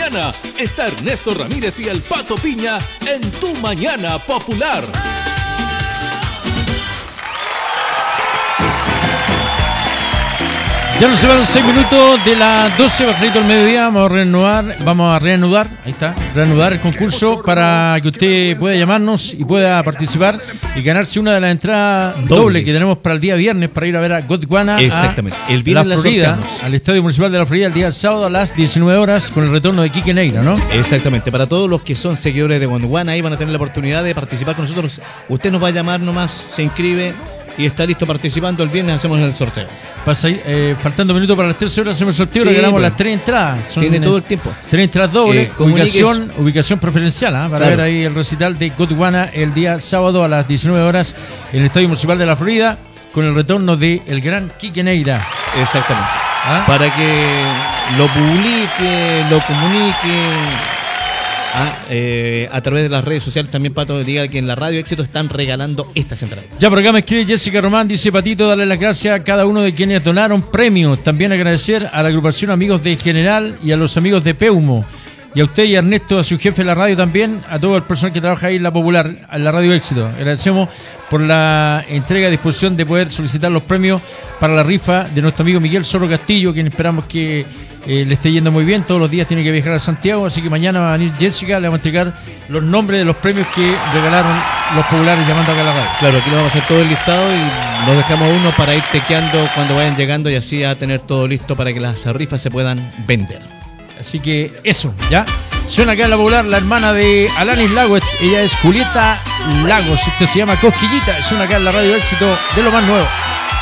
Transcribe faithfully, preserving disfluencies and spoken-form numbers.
mañana está Ernesto Ramírez y el Pato Piña en Tu Mañana Popular. Ya nos llevaron seis minutos de las doce, pasadito al mediodía. Vamos a reanudar, vamos a reanudar, ahí está, reanudar el concurso para que usted pueda llamarnos y pueda participar y ganarse una de las entradas dobles, doble que tenemos para el día viernes para ir a ver a Gondwana. Exactamente. El viernes la Florida, la al Estadio Municipal de la Florida el día sábado a las diecinueve horas con el retorno de Quique Neira, ¿no? Exactamente. Para todos los que son seguidores de Gondwana, ahí van a tener la oportunidad de participar con nosotros. Usted nos va a llamar nomás, se inscribe y está listo participando. El viernes hacemos el sorteo. Pasa ahí, eh, faltando minutos para las trece horas hacemos el sorteo. Sí, regalamos las tres entradas. Son, tiene todo el tiempo. Tres entradas dobles. Eh, ubicación, ubicación preferencial, ¿eh? Para claro. ver ahí el recital de Gondwana el día sábado a las diecinueve horas en el Estadio Municipal de la Florida con el retorno de el gran Quique Neira. Exactamente. ¿Ah? Para que lo publique, lo comunique. A, eh, a través de las redes sociales también, Pato, diga que en la Radio Éxito están regalando estas entradas. Ya por acá me escribe Jessica Román, dice: Patito, darle las gracias a cada uno de quienes donaron premios. También agradecer a la agrupación Amigos de General y a los amigos de Peumo. Y a usted y a Ernesto, a su jefe de la radio también, a todo el personal que trabaja ahí en la Popular, en la Radio Éxito. Agradecemos por la entrega a disposición de poder solicitar los premios para la rifa de nuestro amigo Miguel Zorro Castillo, quien esperamos que eh, le esté yendo muy bien. Todos los días tiene que viajar a Santiago, así que mañana va a venir Jessica, le vamos a entregar los nombres de los premios que regalaron los populares llamando acá a la radio. Claro, aquí lo vamos a hacer todo el listado y nos dejamos uno para ir tequeando cuando vayan llegando y así a tener todo listo para que las rifas se puedan vender. Así que eso, ¿ya? Suena acá en la Popular la hermana de Alanis Lagos. Ella es Julieta Lagos. Esto se llama Cosquillita. Suena acá en la Radio Éxito de lo más nuevo.